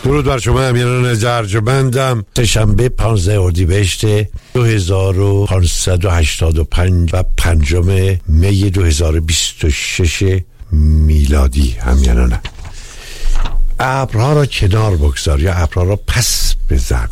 درود بر شما امیران ارجمندم. سه‌شنبه 15 اردیبهشت 2585 و 5 می 2026 میلادی امیرانم. ابرها را کنار بگذار یا ابرها را پس بزن.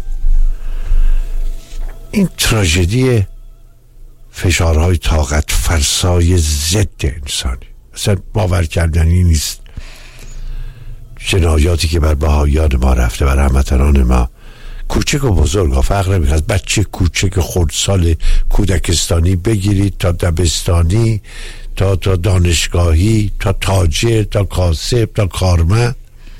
این تراژدی فشارهای طاقت فرسای ضد انسانی اصلا باور کردنی نیست. جنایاتی که بر بهاییان ما رفته، بر هموطنان ما، کوچک و بزرگ، فرق نمیکنه، از بچه کوچک خردسال کودکستانی بگیرید تا دبستانی، تا دانشگاهی، تا تاجر، تا کاسب، تا کارمند.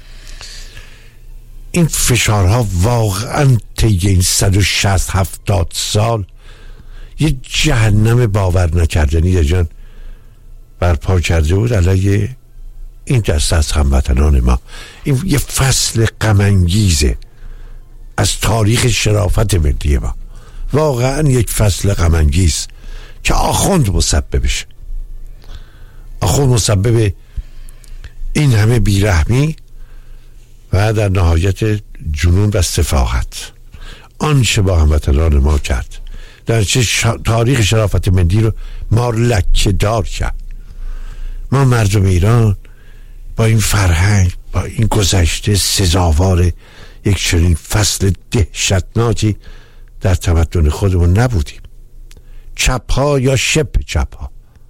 این فشارها واقعا طی این 160-70 سال یه جهنم باور نکردنی در جان برپا کرده بود علیه این دست از هموطنان ما. این یه فصل غم انگیزه از تاریخ شرافت ملی ما، واقعا یک فصل غم انگیز که آخوند مسبب بشه. آخوند مسبب این همه بیرحمی و در نهایت جنون و سفاهت. آنچه با هموطنان ما کرد در چه تاریخ شرافت ملی رو ما لکه دار کرد. ما مردم ایران با این فرهنگ، با این گذشته سزاوار یک چنین فصل دهشتناکی در تمدن خودمون نبودیم. چپ‌ها یا شبه چپ‌ها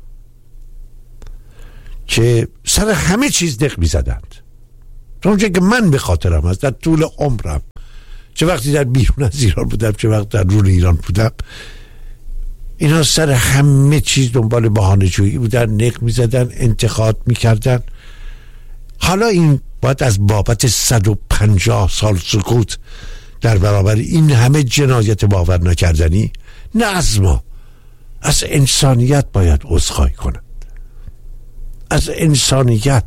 که سر همه چیز دق می‌زدند. اونجا که من به خاطرم هست در طول عمرم، چه وقتی در بیرون از ایران بودم چه وقت در درون ایران بودم، اینا سر همه چیز دنبال بهانه‌جویی بودن، نق می‌زدن، انتقاد می‌کردن. حالا این باید از بابت 150 سال سکوت در برابر این همه جنایت باور نکردنی، نه از ما، از انسانیت باید عذرخواهی کنند. از انسانیت.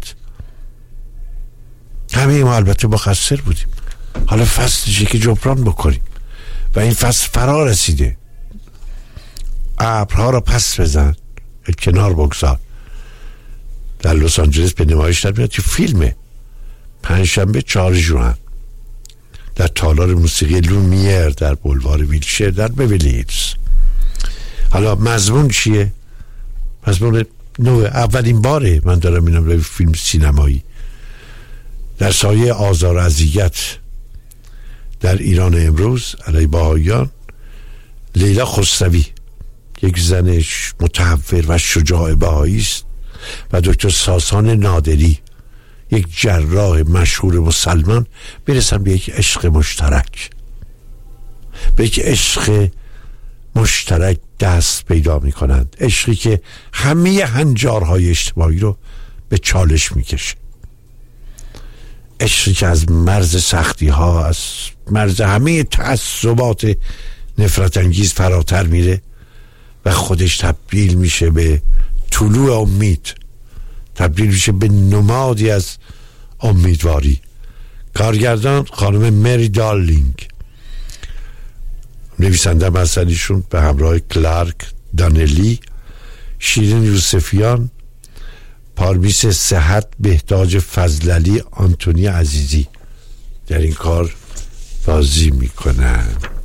همه ما البته مقصر بودیم، حالا فصلشه که جبران بکنیم و این فصل فرا رسیده. ابرها را پس بزن، کنار بگذار. در لس آنجلس به نمایش در میاد که فیلمه. پنجشنبه 4 ژوئن در تالار موسیقی لومیر در بولوار ویلشر در بیولی هیلز. حالا مضمون چیه؟ مضمون نوع، اولین باره من دارم اینم فیلم سینمایی در سایه آزار و اذیت در ایران امروز علیه بهائیان. لیلا خسروی یک زن متحور و شجاع بهایی است و دکتر ساسان نادری یک جراح مشهور مسلمان میرسن به یک عشق مشترک، به یک عشق مشترک دست پیدا میکنند. عشقی که همه هنجارهای اجتماعی رو به چالش میکشه، عشقی که از مرز سختی ها، از مرز همه تعصبات نفرت انگیز فراتر میره و خودش تبدیل میشه به طلوع امید، تبدیل میشه به نمادی از امیدواری. کارگردان خانم مری دارلینگ، نویسنده مسئلیشون به همراه کلارک دانلی، شیرین یوسفیان، پارمیس صحت، بهتاج فضلعلی، آنتونی عزیزی در این کار بازی میکنن.